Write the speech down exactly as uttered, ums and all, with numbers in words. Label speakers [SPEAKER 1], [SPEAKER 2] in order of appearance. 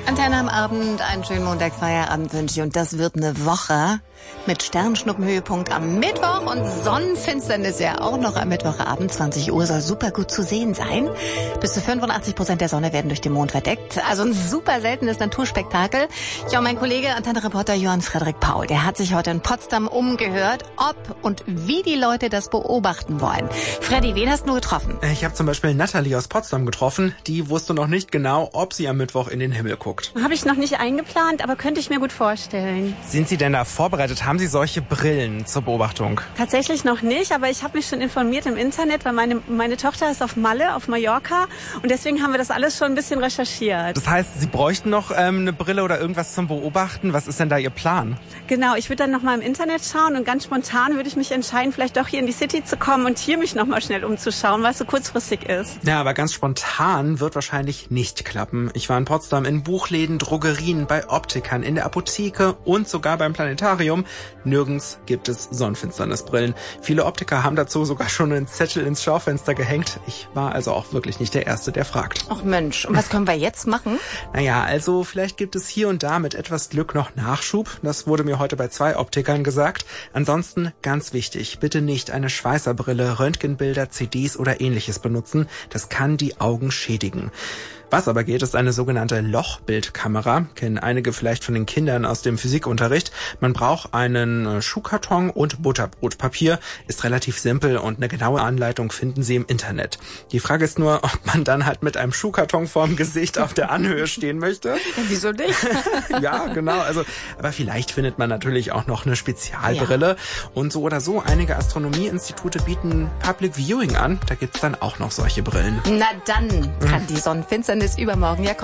[SPEAKER 1] Antenne am Abend, einen schönen Montagsfeierabend wünsche ich. Und das wird eine Woche mit Sternschnuppenhöhepunkt am Mittwoch und Sonnenfinsternis ja auch noch am Mittwochabend. zwanzig Uhr soll super gut zu sehen sein. Bis zu fünfundachtzig Prozent der Sonne werden durch den Mond verdeckt. Also ein super seltenes Naturspektakel. Ja, mein Kollege, Antenne-Reporter Johann Frederik Paul, der hat sich heute in Potsdam umgehört, ob und wie die Leute das beobachten wollen. Freddy, wen hast du getroffen?
[SPEAKER 2] Ich habe zum Beispiel Natalie aus Potsdam getroffen. Die wusste noch nicht genau, ob sie am Mittwoch in den Himmel guckt.
[SPEAKER 3] Habe ich noch nicht eingeplant, aber könnte ich mir gut vorstellen.
[SPEAKER 2] Sind Sie denn da vorbereitet? Haben Sie solche Brillen zur Beobachtung?
[SPEAKER 3] Tatsächlich noch nicht, aber ich habe mich schon informiert im Internet, weil meine, meine Tochter ist auf Malle, auf Mallorca, und deswegen haben wir das alles schon ein bisschen recherchiert.
[SPEAKER 2] Das heißt, Sie bräuchten noch ähm, eine Brille oder irgendwas zum Beobachten? Was ist denn da Ihr Plan?
[SPEAKER 3] Genau, ich würde dann noch mal im Internet schauen und ganz spontan würde ich mich entscheiden, vielleicht doch hier in die City zu kommen und hier mich noch mal schnell umzuschauen, weil es so kurzfristig ist.
[SPEAKER 2] Ja, aber ganz spontan wird wahrscheinlich nicht klappen. Ich war in Potsdam in Buchläden, Drogerien, bei Optikern, in der Apotheke und sogar beim Planetarium. Nirgends gibt es Sonnenfinsternisbrillen. Viele Optiker haben dazu sogar schon einen Zettel ins Schaufenster gehängt. Ich war also auch wirklich nicht der Erste, der fragt.
[SPEAKER 1] Ach Mensch, und was können wir jetzt machen?
[SPEAKER 2] Naja, also vielleicht gibt es hier und da mit etwas Glück noch Nachschub. Das wurde mir heute bei zwei Optikern gesagt. Ansonsten ganz wichtig, bitte nicht eine Schweißerbrille, Röntgenbilder, C Ds oder ähnliches benutzen. Das kann die Augen schädigen. Was aber geht, ist eine sogenannte Lochbildkamera. Kennen einige vielleicht von den Kindern aus dem Physikunterricht. Man braucht einen Schuhkarton und Butterbrotpapier. Ist relativ simpel und eine genaue Anleitung finden Sie im Internet. Die Frage ist nur, ob man dann halt mit einem Schuhkarton vorm Gesicht auf der Anhöhe stehen möchte.
[SPEAKER 1] Ja, wieso nicht?
[SPEAKER 2] Ja, genau. Also, aber vielleicht findet man natürlich auch noch eine Spezialbrille. Ja. Und so oder so, einige Astronomieinstitute bieten Public Viewing an. Da gibt's dann auch noch solche Brillen.
[SPEAKER 1] Na dann kann die Sonnenfinsternis übermorgen ja kommen.